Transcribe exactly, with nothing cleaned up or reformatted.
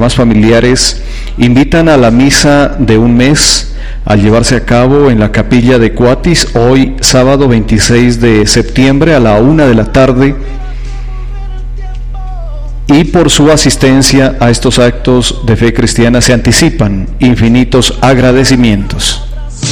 demás familiares invitan a la misa de un mes al llevarse a cabo en la capilla de Cuatis hoy sábado veintiséis de septiembre a la una de la tarde, y por su asistencia a estos actos de fe cristiana se anticipan infinitos agradecimientos.